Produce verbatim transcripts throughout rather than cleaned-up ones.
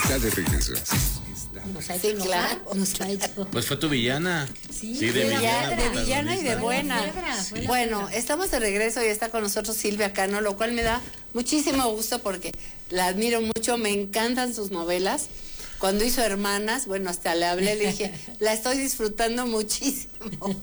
está de regreso. Nos ha hecho sí, claro. Nos ha hecho. Pues fue tu villana. Sí, sí de, de villana. De villana y de buena. Buena, buena, bueno, buena. Estamos de regreso y está con nosotros Silvia Cano, lo cual me da muchísimo gusto porque la admiro mucho, me encantan sus novelas. Cuando hizo Hermanas, bueno, hasta le hablé, le dije, la estoy disfrutando muchísimo.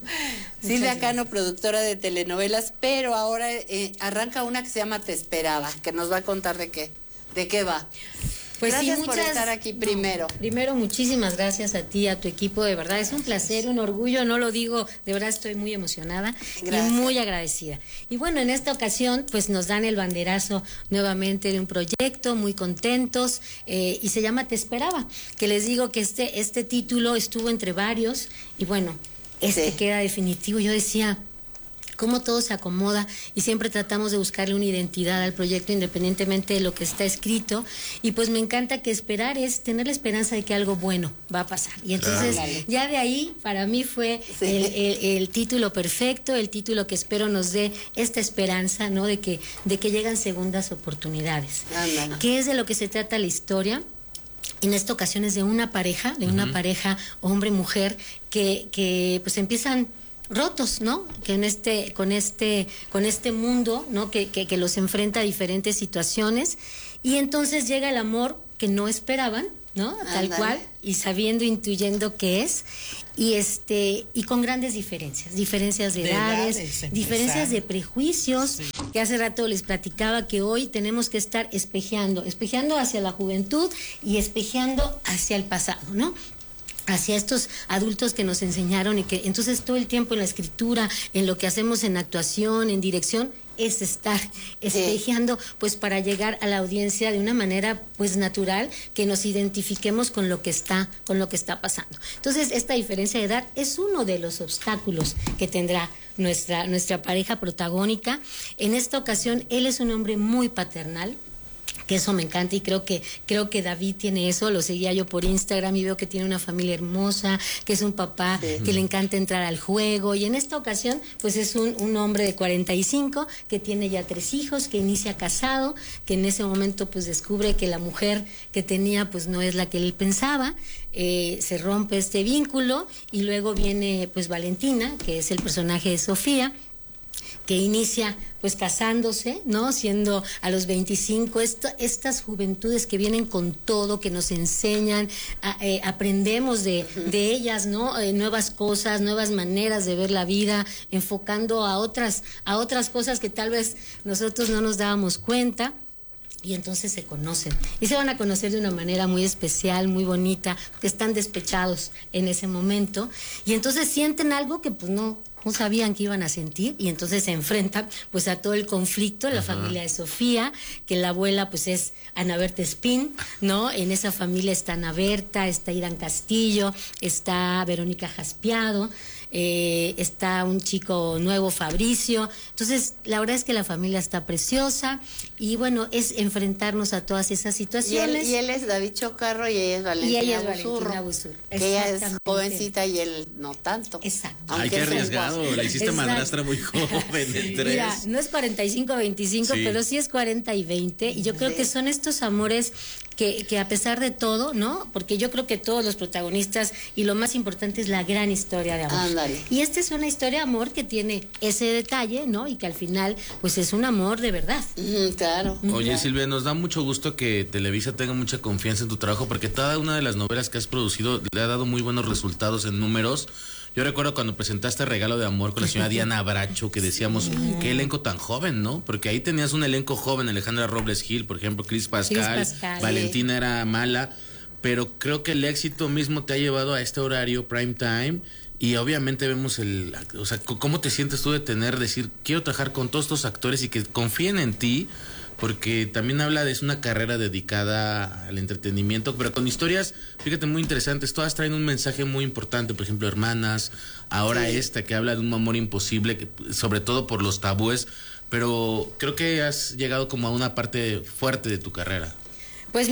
Silvia Cano, productora de telenovelas, pero ahora eh, arranca una que se llama Te Esperaba, que nos va a contar de qué, de qué va. Pues gracias sí, muchas, por estar aquí primero. No, primero, muchísimas gracias a ti, a tu equipo, de verdad, es un placer, un orgullo, no lo digo, de verdad estoy muy emocionada gracias. Y muy agradecida. Y bueno, en esta ocasión, pues nos dan el banderazo nuevamente de un proyecto, muy contentos, eh, y se llama Te Esperaba, que les digo que este, este título estuvo entre varios, y bueno, este sí. Queda definitivo. Yo decía, cómo todo se acomoda y siempre tratamos de buscarle una identidad al proyecto independientemente de lo que está escrito, y pues me encanta que esperar es tener la esperanza de que algo bueno va a pasar, y entonces claro. Ya de ahí para mí fue sí. el, el, el título perfecto, el título que espero nos dé esta esperanza, ¿no? De que, de que llegan segundas oportunidades. Ah, no, no. ¿Qué es de lo que se trata la historia? En esta ocasión es de una pareja, de una uh-huh. pareja hombre-mujer que, que pues empiezan rotos, ¿no? Que en este, con este, con este mundo, ¿no? Que, que, que los enfrenta a diferentes situaciones, y entonces llega el amor que no esperaban, ¿no? Tal Andale. Cual, y sabiendo, intuyendo qué es, y este, y con grandes diferencias, diferencias de, de edades, edades diferencias de prejuicios, sí. Que hace rato les platicaba que hoy tenemos que estar espejeando, espejeando hacia la juventud y espejeando hacia el pasado, ¿no? Hacia estos adultos que nos enseñaron, y que entonces todo el tiempo en la escritura, en lo que hacemos en actuación, en dirección, es estar espejeando, pues para llegar a la audiencia de una manera pues natural, que nos identifiquemos con lo que está, con lo que está pasando. Entonces, esta diferencia de edad es uno de los obstáculos que tendrá nuestra, nuestra pareja protagónica. En esta ocasión, él es un hombre muy paternal, que eso me encanta, y creo que creo que David tiene eso. Lo seguía yo por Instagram y veo que tiene una familia hermosa, que es un papá sí. que le encanta entrar al juego, y en esta ocasión pues es un, un hombre de cuarenta y cinco que tiene ya tres hijos, que inicia casado, que en ese momento pues descubre que la mujer que tenía pues no es la que él pensaba, eh, se rompe este vínculo, y luego viene pues Valentina, que es el personaje de Sofía, que inicia pues casándose, ¿no? Siendo a los veinticinco, esto, estas juventudes que vienen con todo, que nos enseñan, a, eh, aprendemos de, uh-huh. de ellas, ¿no? Eh, nuevas cosas, nuevas maneras de ver la vida, enfocando a otras, a otras cosas que tal vez nosotros no nos dábamos cuenta. Y entonces se conocen, y se van a conocer de una manera muy especial, muy bonita, que están despechados en ese momento, y entonces sienten algo que pues no, no sabían que iban a sentir, y entonces se enfrentan pues a todo el conflicto. La Ajá. familia de Sofía, que la abuela pues es Ana Berta Espín, ¿no? En esa familia está Ana Berta, está Irán Castillo, está Verónica Jaspiado, eh, está un chico nuevo, Fabricio. Entonces la verdad es que la familia está preciosa, y bueno, es enfrentarnos a todas esas situaciones. Y él, y él es David Chocarro, y ella es Valentina, y ella es Busurro, Valentina Busurro, que ella es jovencita y él no tanto. Exacto. Ay, qué arriesgado, la hiciste Exacto. Madrastra muy joven de tres. Mira, no es cuarenta y cinco veinticinco, sí. pero sí es cuarenta y veinte, y yo creo sí. que son estos amores que, que a pesar de todo, ¿no? Porque yo creo que todos los protagonistas, y lo más importante es la gran historia de amor. Ándale. Y esta es una historia de amor que tiene ese detalle, ¿no? Y que al final, pues es un amor de verdad. Mm, claro. Oye, claro. Silvia, nos da mucho gusto que Televisa tenga mucha confianza en tu trabajo, porque cada una de las novelas que has producido le ha dado muy buenos resultados en números. Yo recuerdo cuando presentaste Regalo de Amor con la señora Diana Bracho, que decíamos, sí. qué elenco tan joven, ¿no? Porque ahí tenías un elenco joven, Alejandra Robles Gil, por ejemplo, Cris Pascal, Cris Pascal, Valentina sí. era mala, pero creo que el éxito mismo te ha llevado a este horario prime time, y obviamente vemos el, o sea, cómo te sientes tú de tener, decir, quiero trabajar con todos estos actores y que confíen en ti, porque también habla de es una carrera dedicada al entretenimiento, pero con historias, fíjate, muy interesantes. Todas traen un mensaje muy importante, por ejemplo, Hermanas, ahora sí. esta que habla de un amor imposible, que, sobre todo por los tabúes, pero creo que has llegado como a una parte fuerte de tu carrera. Pues mira,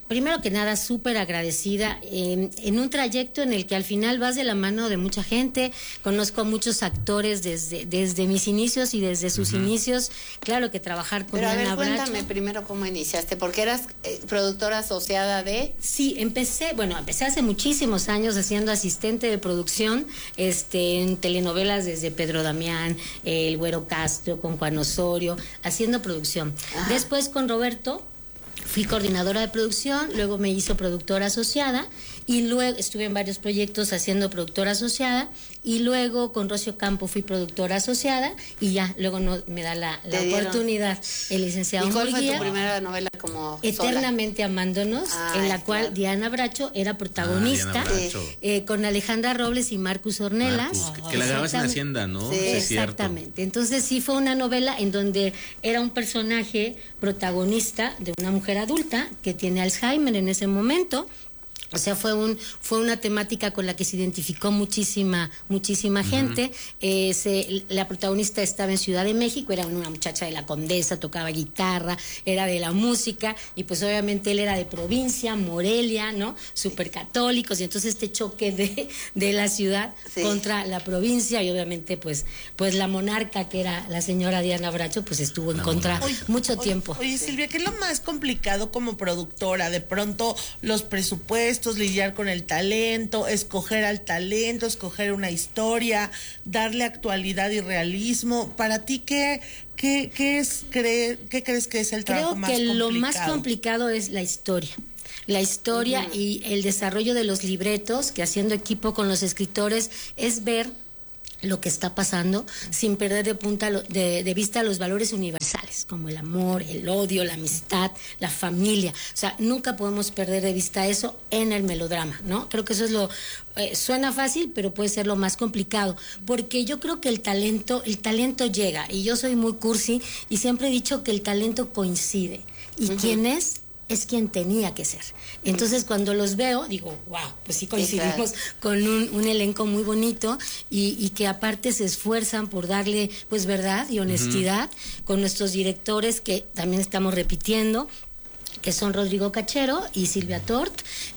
primero que nada, súper agradecida eh, en un trayecto en el que al final vas de la mano de mucha gente. Conozco a muchos actores desde, desde mis inicios y desde sus uh-huh. inicios. Claro que trabajar con Pero Diana a ver, Bracho. cuéntame primero cómo iniciaste, porque eras eh, productora asociada de... Sí, empecé, bueno, empecé hace muchísimos años haciendo asistente de producción este, en telenovelas desde Pedro Damián, eh, El Güero Castro, con Juan Osorio, haciendo producción. Ajá. Después con Roberto fui coordinadora de producción, luego me hizo productora asociada y luego estuve en varios proyectos haciendo productora asociada y luego con Rocio Campo fui productora asociada y ya luego no, me da la, la oportunidad el licenciado ¿Y cuál Murguía, fue tu primera novela como Eternamente sola? Amándonos, Ay, en la cual claro. Diana Bracho era protagonista ah, Bracho. Eh, con Alejandra Robles y Marcus Ornelas. Marcus, que, que la grabas en Hacienda, ¿no? Sí, es exactamente. Entonces sí fue una novela en donde era un personaje protagonista de una mujer adulta que tiene Alzheimer en ese momento. O sea, fue un fue una temática con la que se identificó muchísima muchísima uh-huh. gente. Eh, se, la protagonista estaba en Ciudad de México, era una muchacha de la Condesa, tocaba guitarra, era de la música y pues obviamente él era de provincia, Morelia, ¿no? Súper católicos y entonces este choque de, de la ciudad sí. contra la provincia y obviamente pues pues la monarca que era la señora Diana Bracho pues estuvo en la contra oye, mucho oye, tiempo. Oye Silvia, ¿qué es lo más complicado como productora? De pronto los presupuestos, lidiar con el talento, escoger al talento, escoger una historia, darle actualidad y realismo. Para ti, ¿qué, qué, qué, es, cree, qué crees que es el trabajo Creo más que complicado? Lo más complicado es la historia. La historia uh-huh. y el desarrollo de los libretos, que haciendo equipo con los escritores, es ver lo que está pasando sin perder de, punta lo, de, de vista los valores universales como el amor, el odio, la amistad, la familia. O sea, nunca podemos perder de vista eso en el melodrama, ¿no? Creo que eso es lo eh, suena fácil, pero puede ser lo más complicado, porque yo creo que el talento, el talento llega, y yo soy muy cursi y siempre he dicho que el talento coincide. ¿Y uh-huh. quién es? Es quien tenía que ser. Entonces cuando los veo digo, wow, pues sí coincidimos sí, claro. con un, un elenco muy bonito y, y que aparte se esfuerzan por darle pues verdad y honestidad uh-huh. con nuestros directores que también estamos repitiendo, que son Rodrigo Cachero y Silvia Tort,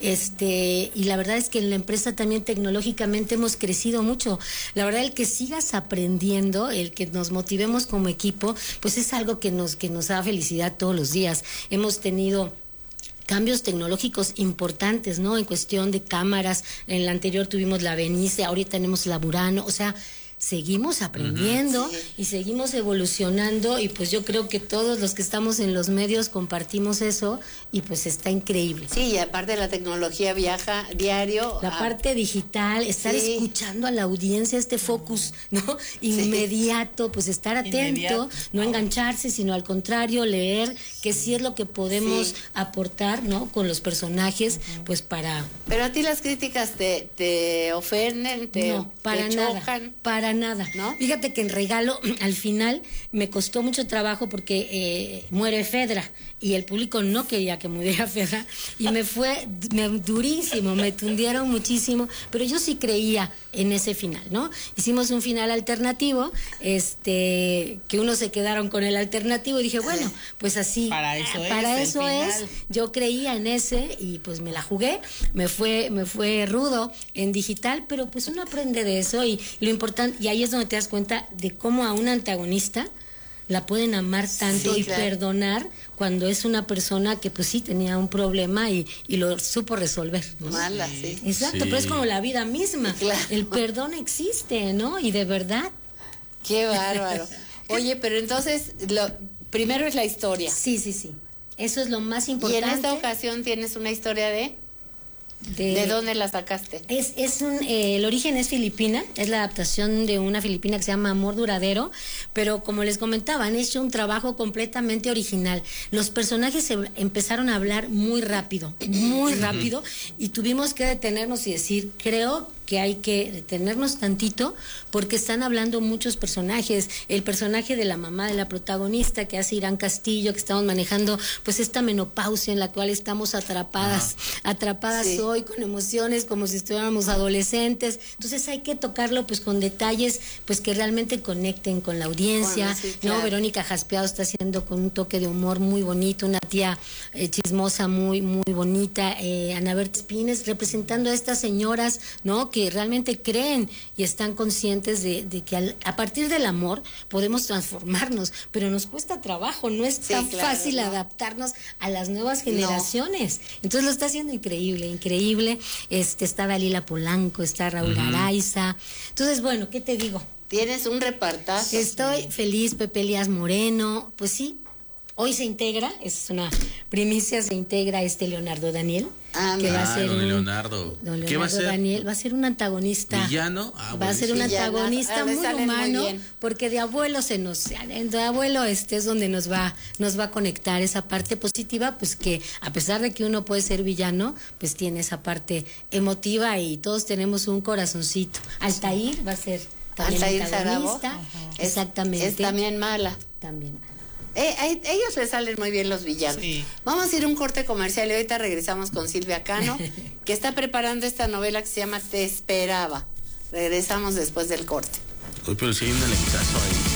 este, y la verdad es que en la empresa también tecnológicamente hemos crecido mucho. La verdad, el que sigas aprendiendo, el que nos motivemos como equipo, pues es algo que nos, que nos da felicidad todos los días. Hemos tenido cambios tecnológicos importantes, ¿no? En cuestión de cámaras, en la anterior tuvimos la Benice, ahorita tenemos la Burano, o sea, seguimos aprendiendo uh-huh. sí. y seguimos evolucionando y pues yo creo que todos los que estamos en los medios compartimos eso y pues está increíble. Sí, y aparte la tecnología viaja diario. La a... parte digital, estar sí. escuchando a la audiencia, este focus, ¿no? Inmediato, sí. pues estar atento, Inmediato. no engancharse, sino al contrario, leer que sí es lo que podemos sí. aportar, ¿no? Con los personajes, uh-huh. pues para... Pero a ti las críticas te, te ofenden, te, no, para te nada, chocan. Para nada, ¿no? Fíjate que en Regalo al final me costó mucho trabajo porque eh, muere Fedra y el público no quería que muriera Fedra y me fue me, durísimo, me tundieron muchísimo, pero yo sí creía en ese final, ¿no? Hicimos un final alternativo, este, que unos se quedaron con el alternativo y dije, bueno, pues así, para eso es, para eso es, yo creía en ese y pues me la jugué, me fue, me fue rudo en digital, pero pues uno aprende de eso y lo importante, y ahí es donde te das cuenta de cómo a una antagonista la pueden amar tanto sí, y claro. perdonar cuando es una persona que pues sí tenía un problema y, y lo supo resolver, ¿no? Mala, sí. Exacto, sí. pero es como la vida misma. Claro. El perdón existe, ¿no? Y de verdad. Qué bárbaro. Oye, pero entonces, lo primero es la historia. Sí, sí, sí. Eso es lo más importante. Y en esta ocasión tienes una historia de... De, ¿De dónde la sacaste? Es, es un, eh, el origen es filipina, es la adaptación de una filipina que se llama Amor Duradero, pero como les comentaba, han hecho un trabajo completamente original. Los personajes se empezaron a hablar muy rápido, muy rápido, y tuvimos que detenernos y decir, creo que hay que detenernos tantito porque están hablando muchos personajes. El personaje de la mamá de la protagonista que hace Irán Castillo, que estamos manejando pues esta menopausia en la cual estamos atrapadas, Ajá. atrapadas sí. hoy con emociones como si estuviéramos adolescentes. Entonces hay que tocarlo pues con detalles pues que realmente conecten con la audiencia, bueno, sí, claro. ¿no? Verónica Jaspeado está haciendo con un toque de humor muy bonito, una tía eh, chismosa muy muy bonita, eh, Ana Berta Espines representando a estas señoras, ¿no? Que realmente creen y están conscientes de, de que al, a partir del amor podemos transformarnos, pero nos cuesta trabajo, no es sí, tan claro, fácil ¿no? adaptarnos a las nuevas generaciones. No. Entonces lo está haciendo increíble, increíble. Este está Dalila Polanco, está Raúl uh-huh. Araiza. Entonces, bueno, ¿qué te digo? Tienes un repartazo. Estoy sí. feliz, Pepe Elías Moreno, pues sí. Hoy se integra, es una primicia, se integra este Leonardo Daniel, ah, que ah, va a ser don un, Leonardo. Don Leonardo ¿Qué va a ser? Daniel va a ser un antagonista. ¿Villano? Ah, va a ser un antagonista muy humano, muy porque de abuelo se nos, de abuelo este es donde nos va, nos va a conectar esa parte positiva, pues que a pesar de que uno puede ser villano, pues tiene esa parte emotiva y todos tenemos un corazoncito. Altair va a ser también Altair antagonista, exactamente. Es, es también mala. También mala. Eh, a ellos les salen muy bien los villanos. Sí. Vamos a ir a un corte comercial y ahorita regresamos con Silvia Cano, que está preparando esta novela que se llama Te Esperaba. Regresamos después del corte. Uy, pero si hay un elencazo ahí.